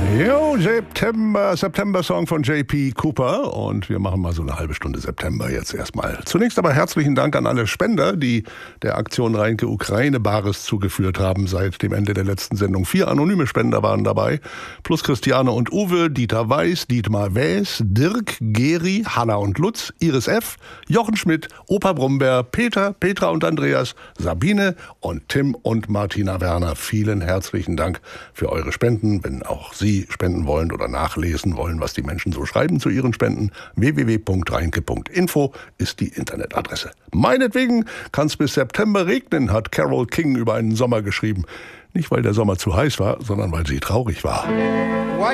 Jo, September-Song von J.P. Cooper und wir machen mal so eine halbe Stunde September jetzt erstmal. Zunächst aber herzlichen Dank an alle Spender, die der Aktion Reinke Ukraine Bares zugeführt haben seit dem Ende der letzten Sendung. 4 anonyme Spender waren dabei, plus Christiane und Uwe, Dieter Weiß, Dietmar Wäs, Dirk, Geri, Hanna und Lutz, Iris F., Jochen Schmidt, Opa Brumber, Peter, Petra und Andreas, Sabine und Tim und Martina Werner. Vielen herzlichen Dank für eure Spenden, wenn auch Sie spenden wollen oder nachlesen wollen, was die Menschen so schreiben zu ihren Spenden. www.reinke.info ist die Internetadresse. Meinetwegen kann es bis September regnen, hat Carole King über einen Sommer geschrieben. Nicht, weil der Sommer zu heiß war, sondern weil sie traurig war.